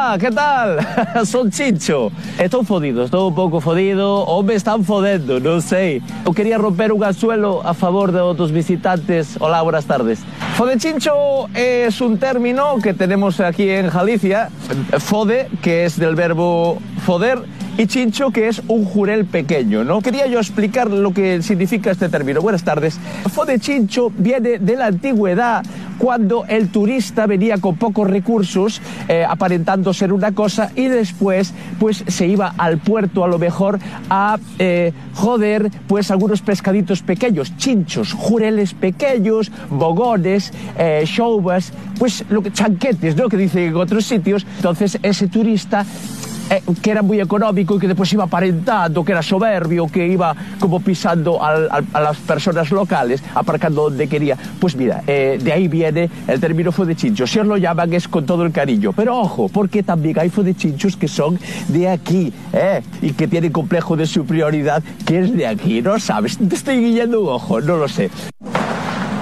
Hola, ¿qué tal? Son Chincho. Estou fodido, estou un pouco fodido, ou me están fodendo, non sei. Eu quería romper un anzuelo a favor de outros visitantes. Hola, buenas tardes. Fodechincho es un término que tenemos aquí en Galicia. Fode, que es del verbo foder, y chincho, que es un jurel pequeño, ¿no? Quería yo explicar lo que significa este término. Buenas tardes. Fodechincho viene de la antigüedad, cuando el turista venía con pocos recursos, aparentando ser una cosa, y después pues se iba al puerto a lo mejor a joder pues algunos pescaditos pequeños, chinchos, jureles pequeños, bogones, choubas, pues lo que chanquetes, ¿no? Que dicen en otros sitios. Entonces ese turista que era muy económico y que después iba aparentando que era soberbio, que iba como pisando a las personas locales, aparcando donde quería. Pues mira, de ahí viene el término fodechincho. Si os lo llaman es con todo el cariño. Pero ojo, porque también hay fodechinchos que son de aquí, y que tienen complejo de superioridad, que es de aquí, ¿no sabes? Te estoy guiando un ojo, no lo sé.